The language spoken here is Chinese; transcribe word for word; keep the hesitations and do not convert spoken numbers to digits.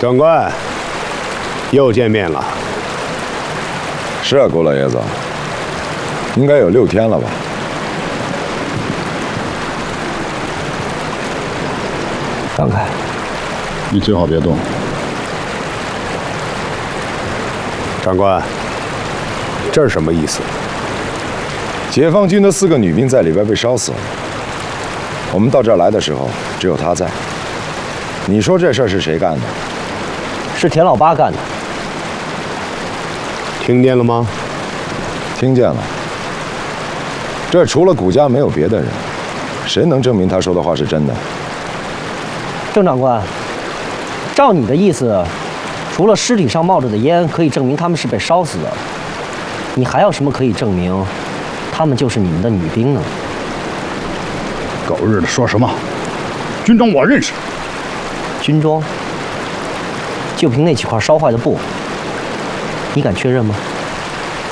长官，又见面了。 是啊，郭老爷子，应该有六天了吧？ 让开！ 你最好别动。 长官，这是什么意思？ 解放军的四个女兵在里边被烧死了。我们到这儿来的时候，只有她在。你说这事儿是谁干的？ 是田老八干的。 听见了吗？ 听见了。这除了谷家没有别的人，谁能证明他说的话是真的？ 郑长官，照你的意思，除了尸体上冒着的烟可以证明他们是被烧死的，你还有什么可以证明他们就是你们的女兵呢？ 狗日的说什么？军装我认识。 军装？就凭那几块烧坏的布，你敢确认吗？